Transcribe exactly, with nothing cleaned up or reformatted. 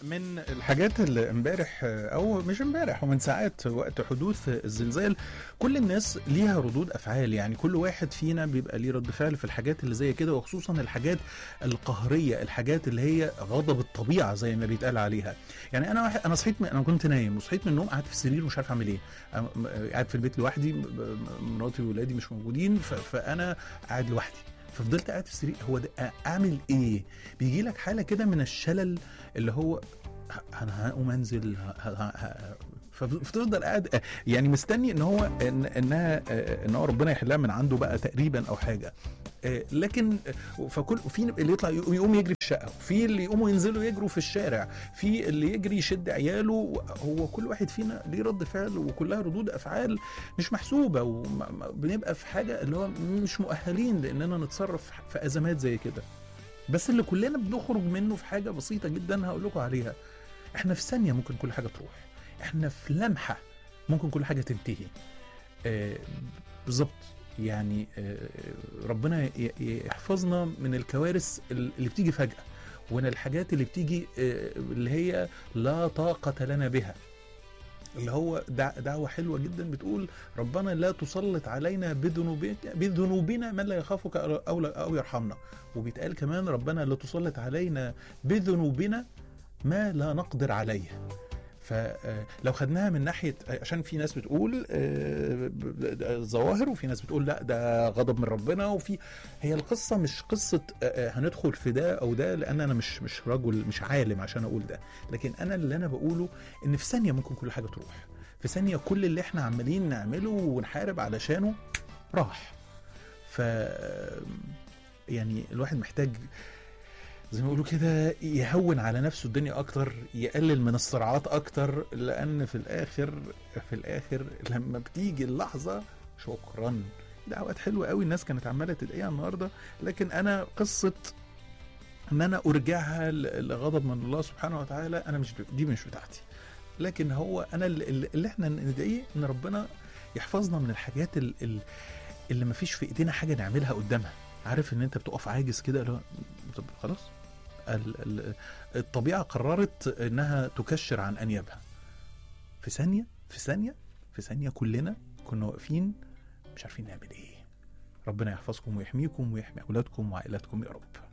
من الحاجات اللي امبارح او مش امبارح ومن ساعات وقت حدوث الزلزال كل الناس ليها ردود افعال. يعني كل واحد فينا بيبقى ليه رد فعل في الحاجات اللي زي كده، وخصوصا الحاجات القهريه، الحاجات اللي هي غضب الطبيعه زي ما بيتقال عليها. يعني انا واحد انا صحيت من انا كنت نايم وصحيت من النوم، قعدت في السرير ومش عارف اعمل ايه. قاعد في البيت لوحدي، مراتي وولادي مش موجودين، فانا قاعد لوحدي، ففضلت قاعد في السرير. هو ده اعمل ايه؟ بيجي لك حاله كده من الشلل اللي هو انا هقوم انزل، فتفضل قاعد يعني مستني ان هو إن انها ان هو ربنا يحلها من عنده بقى تقريبا او حاجه. لكن فكل في اللي يطلع يقوم يجري في الشقه، في اللي يقوموا ينزلوا يجروا في الشارع، في اللي يجري يشد عياله. هو كل واحد فينا ليه رد فعل، وكلها ردود افعال مش محسوبه، وبنبقى في حاجه اللي هو مش مؤهلين لاننا نتصرف في ازمات زي كده. بس اللي كلنا بنخرج منه في حاجه بسيطه جدا هقول لكم عليها. احنا في ثانيه ممكن كل حاجه تروح، احنا في لمحه ممكن كل حاجه تنتهي. آه بالظبط. يعني آه ربنا يحفظنا من الكوارث اللي بتيجي فجأة، ومن الحاجات اللي بتيجي آه اللي هي لا طاقة لنا بها، اللي هو دعوة حلوة جدا بتقول ربنا لا تسلط علينا بذنوبنا من لا يخافك أو, أو يرحمنا. وبيتقال كمان ربنا لا تسلط علينا بذنوبنا ما لا نقدر عليه. فلو خدناها من ناحية، عشان في ناس بتقول ظواهر وفي ناس بتقول لا ده غضب من ربنا، وفي هي القصة مش قصة هندخل في ده أو ده، لأن أنا مش مش رجل مش عالم عشان أقول ده. لكن أنا اللي أنا بقوله إن في ثانية ممكن كل حاجة تروح، في ثانية كل اللي احنا عمالين نعمله ونحارب علشانه راح. ف يعني الواحد محتاج زي ما يقولوا كده يهون على نفسه الدنيا اكتر، يقلل من الصراعات اكتر، لان في الاخر في الاخر لما بتيجي اللحظة شكرا. دعوات حلوة قوي الناس كانت عمالة تدعيها النهاردة، لكن انا قصة ان انا ارجعها لغضب من الله سبحانه وتعالى انا مش دي مش بتاعتي. لكن هو انا اللي, اللي احنا ندعيه ان ربنا يحفظنا من الحاجات اللي, اللي ما فيش في ايدينا حاجة نعملها قدامها. عارف ان انت بتقف عاجز كده، لا طب خلاص الطبيعة قررت انها تكشر عن انيابها. في ثانية في ثانية في ثانية كلنا كنا واقفين مش عارفين نعمل ايه. ربنا يحفظكم ويحميكم ويحمي اولادكم وعائلاتكم يا رب.